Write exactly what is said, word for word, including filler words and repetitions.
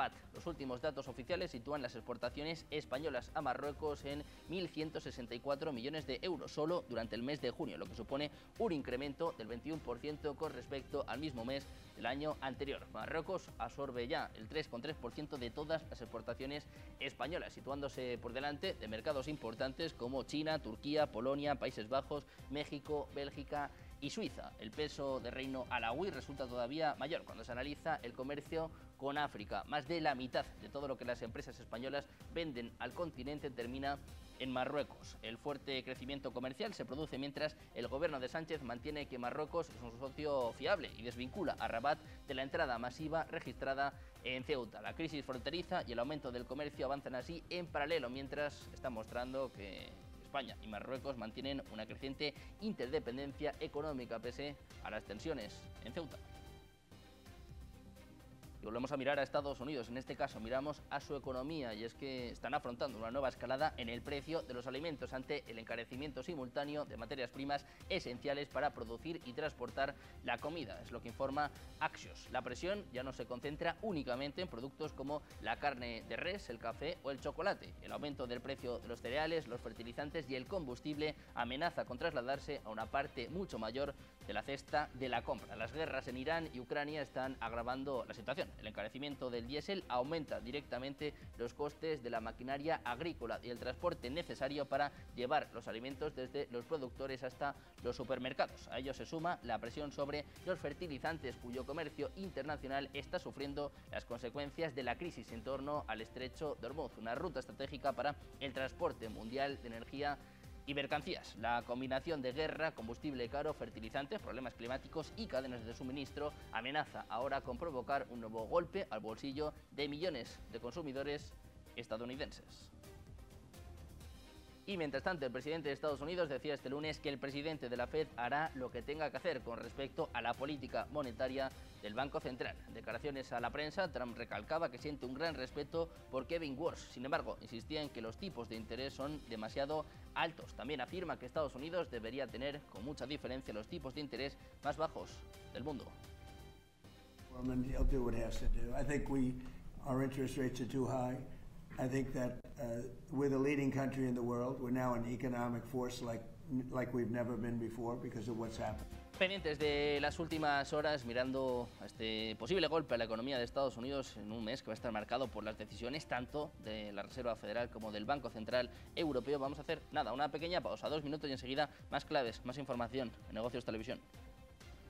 Rabat. Los últimos datos oficiales sitúan las exportaciones españolas a Marruecos en mil ciento sesenta y cuatro millones de euros solo durante el mes de junio, lo que supone un incremento del veintiuno por ciento con respecto al mismo mes del año anterior. Marruecos absorbe ya el tres coma tres por ciento de todas las exportaciones españolas, situándose por delante de mercados importantes como China, Turquía, Polonia, Países Bajos, México, Bélgica y Suiza. El peso del reino alauí resulta todavía mayor cuando se analiza el comercio con África. Más de la mitad de todo lo que las empresas españolas venden al continente termina en Marruecos. El fuerte crecimiento comercial se produce mientras el gobierno de Sánchez mantiene que Marruecos es un socio fiable y desvincula a Rabat de la entrada masiva registrada en Ceuta. La crisis fronteriza y el aumento del comercio avanzan así en paralelo, mientras está mostrando que España y Marruecos mantienen una creciente interdependencia económica pese a las tensiones en Ceuta. Y volvemos a mirar a Estados Unidos, en este caso miramos a su economía, y es que están afrontando una nueva escalada en el precio de los alimentos ante el encarecimiento simultáneo de materias primas esenciales para producir y transportar la comida, es lo que informa Axios. La presión ya no se concentra únicamente en productos como la carne de res, el café o el chocolate. El aumento del precio de los cereales, los fertilizantes y el combustible amenaza con trasladarse a una parte mucho mayor de la cesta de la compra. Las guerras en Irán y Ucrania están agravando la situación. El encarecimiento del diésel aumenta directamente los costes de la maquinaria agrícola y el transporte necesario para llevar los alimentos desde los productores hasta los supermercados. A ello se suma la presión sobre los fertilizantes, cuyo comercio internacional está sufriendo las consecuencias de la crisis en torno al estrecho de Hormuz, una ruta estratégica para el transporte mundial de energía y mercancías. La combinación de guerra, combustible caro, fertilizantes, problemas climáticos y cadenas de suministro amenaza ahora con provocar un nuevo golpe al bolsillo de millones de consumidores estadounidenses. Y mientras tanto, el presidente de Estados Unidos decía este lunes que el presidente de la Fed hará lo que tenga que hacer con respecto a la política monetaria del Banco Central. En declaraciones a la prensa, Trump recalcaba que siente un gran respeto por Kevin Warsh. Sin embargo, insistía en que los tipos de interés son demasiado altos. También afirma que Estados Unidos debería tener, con mucha diferencia, los tipos de interés más bajos del mundo. Well, and he'll do what he has to do. I think we, our interest rates are too high. I think that uh, we're the leading country in the world. We're now an economic force like like we've never been before because of what's happened. Pendientes de las últimas horas, mirando a este posible golpe a la economía de Estados Unidos en un mes que va a estar marcado por las decisiones tanto de la Reserva Federal como del Banco Central Europeo. Vamos a hacer nada, una pequeña pausa, dos minutos y enseguida más claves, más información en Negocios Televisión.